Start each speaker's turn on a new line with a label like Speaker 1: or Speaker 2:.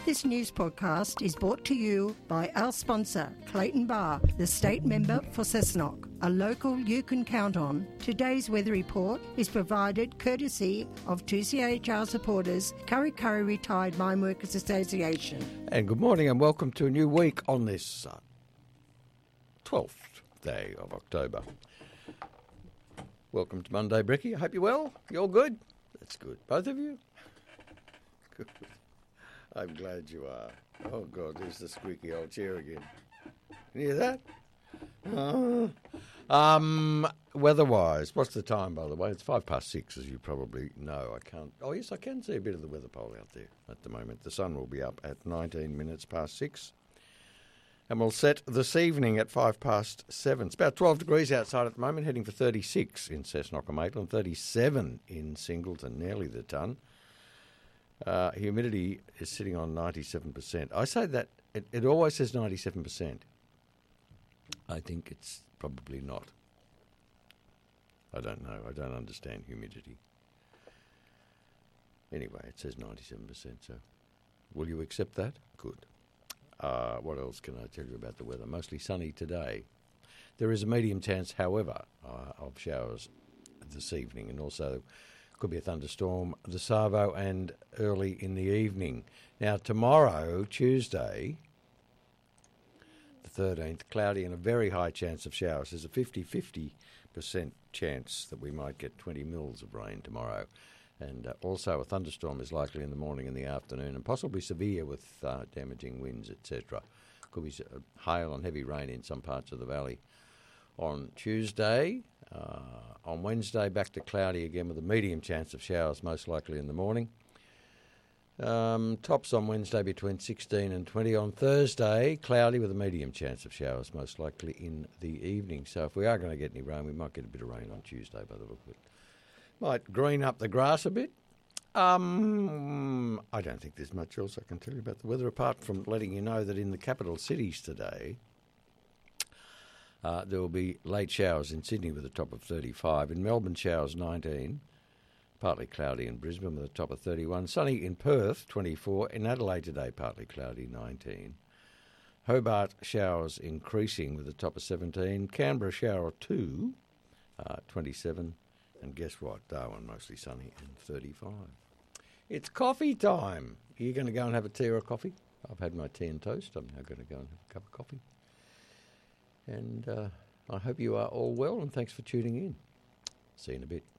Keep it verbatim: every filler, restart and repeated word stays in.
Speaker 1: This news podcast is brought to you by our sponsor, Clayton Bar, the state member for Cessnock, a local you can count on. Today's weather report is provided courtesy of two C H R supporters, Kurri Kurri Retired Mine Workers Association.
Speaker 2: And good morning and welcome to a new week on this uh, twelfth day of October. Welcome to Monday, Bricky. I hope you're well. You all good? That's good. Both of you? Good. I'm glad you are. Oh, God, there's the squeaky old chair again. Can you hear that? Uh, um, weather-wise, what's the time, by the way? It's five past six, as you probably know. I can't... Oh, yes, I can see a bit of the weather pole out there at the moment. The sun will be up at nineteen minutes past six. And we'll set this evening at five past seven. It's about twelve degrees outside at the moment, heading for thirty-six in Cessnock and Maitland, thirty-seven in Singleton, nearly the ton. Uh, humidity is sitting on ninety-seven percent. I say that it, it always says ninety-seven percent. I think it's probably not. I don't know. I don't understand humidity. Anyway, it says ninety-seven percent, so will you accept that? Good. Uh, what else can I tell you about the weather? Mostly sunny today. There is a medium chance, however, uh, of showers this evening, and also could be a thunderstorm this Savo and early in the evening. Now, tomorrow, Tuesday, the thirteenth, cloudy and a very high chance of showers. There's a fifty-fifty percent chance that we might get twenty mils of rain tomorrow. And uh, also a thunderstorm is likely in the morning and the afternoon, and possibly severe with uh, damaging winds, et cetera. Could be uh, hail and heavy rain in some parts of the valley. On Tuesday, uh, on Wednesday, back to cloudy again with a medium chance of showers, most likely in the morning. Um, tops on Wednesday between sixteen and twenty. On Thursday, cloudy with a medium chance of showers, most likely in the evening. So if we are going to get any rain, we might get a bit of rain on Tuesday by the look of it. Might green up the grass a bit. Um, I don't think there's much else I can tell you about the weather, apart from letting you know that in the capital cities today, uh, there will be late showers in Sydney with a top of thirty-five. In Melbourne, showers nineteen. Partly cloudy in Brisbane with a top of thirty-one. Sunny in Perth, twenty-four. In Adelaide today, partly cloudy, nineteen. Hobart, showers increasing with a top of seventeen. Canberra, shower or two, uh, twenty-seven. And guess what? Darwin, mostly sunny and thirty-five. It's coffee time. Are you going to go and have a tea or a coffee? I've had my tea and toast. I'm now going to go and have a cup of coffee. And uh, I hope you are all well, and thanks for tuning in. See you in a bit.